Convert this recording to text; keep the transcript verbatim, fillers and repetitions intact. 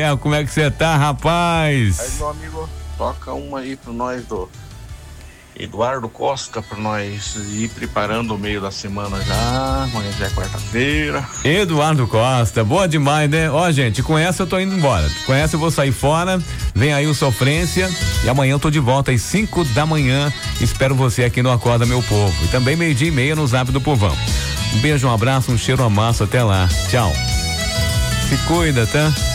Como é que você tá, rapaz? Aí, meu amigo, toca uma aí pro nós do Eduardo Costa, pra nós ir preparando o meio da semana já. Amanhã já é quarta-feira. Eduardo Costa, boa demais, né? Ó, gente, com essa eu tô indo embora. Com essa eu vou sair fora. Vem aí o Sofrência. E amanhã eu tô de volta às cinco da manhã. Espero você aqui no Acorda Meu Povo. E também meio-dia e meia no Zap do Povão. Um beijo, um abraço, um cheiro, um amasso. Até lá. Tchau. Se cuida, tá?